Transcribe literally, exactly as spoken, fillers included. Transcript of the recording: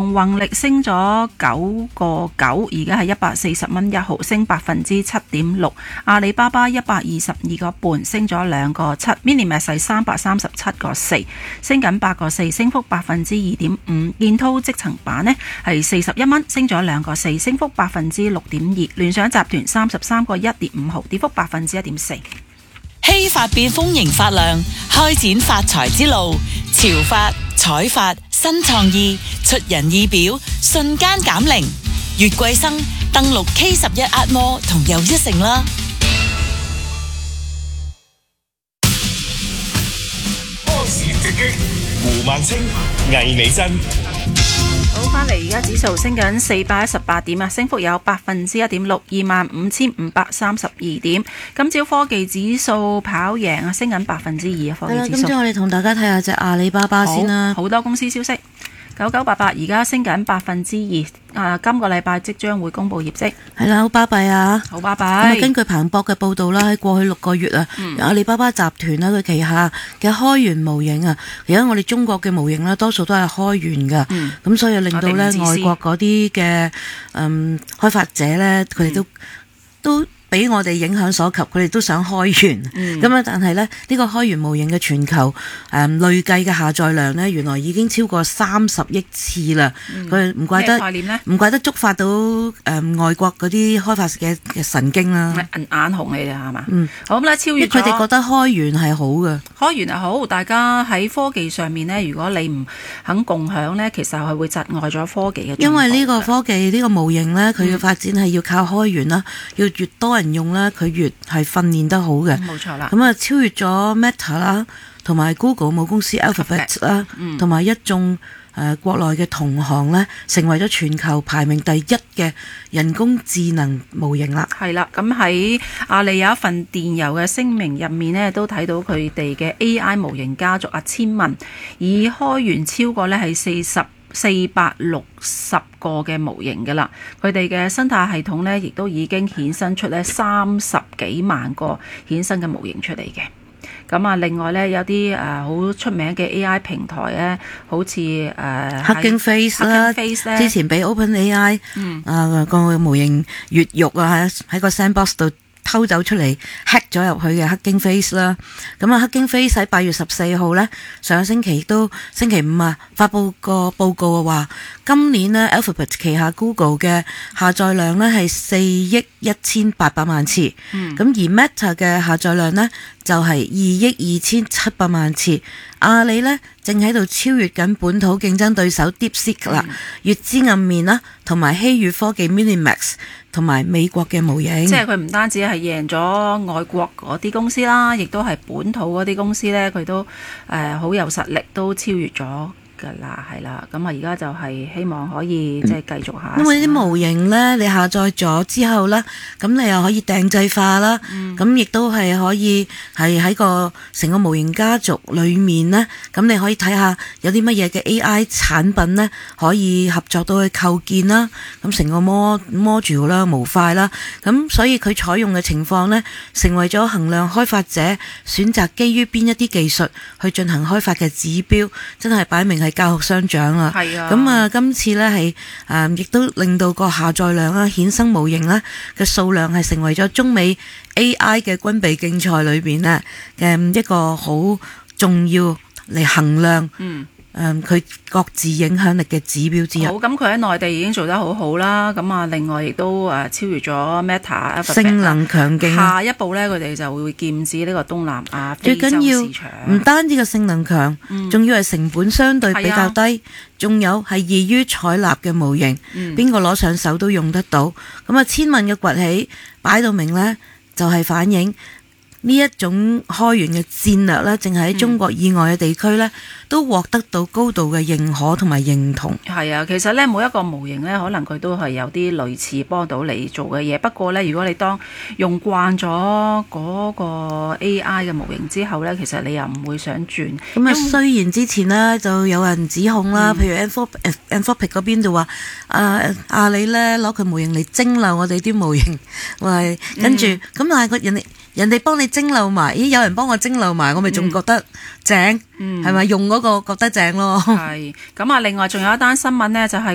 同宏力升咗九個九，而家係一百四十蚊一毫，升百分之七點六。阿里巴巴一百二十二個半，升咗兩個七。Minimax 係三百三十七個四，升緊八個四，升幅百分之二點五。建滔積層板呢係四十一蚊，升咗兩個四，升幅百分之六點二。聯想集團三十三個一跌五毫，跌幅百分之一點四。 希法變豐盈發亮，開展發財之路。潮發、彩發、新創意，出人意表，瞬間減齡。月桂生登錄 K 十一 Atmo 同又一城啦。 開市直擊，胡萬清、魏美珍。 好，翻嚟而家指數升緊四百一十八點啊，升幅有百分之一點六，二萬五千五百三十二點。今朝科技指數跑贏啊，升緊百分之二啊，科技指數。 今朝我哋同大家睇下隻阿里巴巴先啦。 好多公司消息，九九八八而家升緊百分之二，啊，今個禮拜即將會公布業績。 係啦，好巴閉啊！ 好巴閉。 咁啊，根據彭博嘅報道啦，喺過去六個月啊，嗯、阿里巴巴集團啦，佢旗下嘅開源模型啊，而家我哋中國嘅模型啦，多數都係開源噶，咁、嗯、所以令到咧外國嗰啲嘅嗯開發者咧，佢哋都、嗯、都。俾我哋影響所及，佢哋都想開源，咁啊、嗯，但係咧呢、呢個開源模型嘅全球誒、嗯、累計嘅下載量呢，原來已經超過三十億次啦。佢唔、嗯、怪得唔怪得觸發到誒、嗯、外國嗰啲開發嘅嘅神經啦。 眼眼紅你哋係嘛？ 嗯， 好咁啦，超越咗。佢哋覺得開源係好嘅， 開源係好。大家喺科技上面呢，如果你唔肯共享呢，其實係會窒礙咗科技嘅。 因為呢個科技呢、呢個模型呢，佢嘅發展係要靠開源啦，要越多人用咧，佢越係訓練得好嘅， 冇錯啦。 咁啊，超越咗 Meta 啦，同埋 Google 母公司 Alphabet 啦，同埋一眾誒國內嘅同行咧，成為咗全球排名第一嘅人工智能模型啦。 係啦，咁喺阿里有一份電郵嘅聲明入面呢，都睇到佢哋嘅 A I 模型家族啊，千問已開源超過咧係四十。四百六十個嘅模型㗎啦，佢哋嘅生態系統呢，亦都已經衍生出呢三十幾萬個衍生嘅模型出嚟嘅。咁啊，另外呢，有啲誒好出名嘅 A I 平台呢，好似誒、呃、 Hugging Face 啦，之前俾 OpenAI 啊個模型越獄啊，喺個 Sandbox 度偷走出嚟 hack 咗入去嘅 Hugging Face 啦，咁啊 Hugging Face 喺八月十四號呢，上個星期都星期五啊發佈個報告話，今年呢 Alphabet 旗下 Google 嘅下載量呢係四億一千八百萬次，咁、嗯、而 Meta 嘅下載量呢就係二億二千七百萬次，阿里呢正喺度超越緊本土競爭對手 DeepSeek 啦，月之暗面啦，同埋希宇科技 Minimax 同埋美國嘅模型， 即係佢唔單止係贏咗外國嗰啲公司啦，亦都係本土嗰啲公司呢，佢都誒好、呃、有實力，都超越咗噶啦，係啦，咁啊而家就係希望可以即係繼續下。因為啲模型呢，你下載咗之後呢，咁你又可以訂製化啦，咁亦都係可以係喺個成個模型家族裏面呢，咁你可以睇下有啲乜嘢嘅 A I 產品呢，可以合作到去構建啦，咁成個 module 啦、模塊啦，咁所以佢採用嘅情況呢，成為咗衡量開發者選擇基於邊一啲技術去進行開發嘅指標，真係擺明係教學相長啦， 係啊， 咁啊，今次呢係誒，亦都令到個下載量啦、衍生模型啦嘅數量係成為咗中美 A I 嘅軍備競賽裏邊呢嘅一個好重要嚟衡量，嗯。誒佢、嗯、各自影響力嘅指標之一。好， 咁佢喺內地已經做得好好啦。咁啊，另外亦都誒超越咗 Meta， 性能強勁。 下一步呢，佢哋就會劍指呢個東南亞、非洲市場。最緊要唔單止個性能強，仲、嗯、要係成本相對比較低，仲、啊、有係易於採納嘅模型，邊個攞上手都用得到。咁啊，千問嘅崛起擺到明呢，就係、是、反映呢一種開源嘅戰略呢，淨係喺中國以外嘅地區呢，都獲得到高度嘅認可同埋認同。 係啊，其實呢，每一個模型呢，可能佢都係有啲類似幫到你做嘅嘢。不過呢，如果你當用慣咗嗰個 A I 嘅模型之後呢，其實你又唔會想轉。 咁啊，雖然之前呢，就有人指控啦，嗯、譬如 Anthropic 嗰邊就話啊阿里呢攞佢模型嚟蒸餾我哋啲模型，喂，跟住咁、嗯、但係個人哋人哋幫你蒸餾埋，咦有人幫我蒸餾埋，我咪仲覺得正，係咪、嗯、用嗰個覺得正咯？ 係咁啊！另外仲有一單新聞呢，就係、是。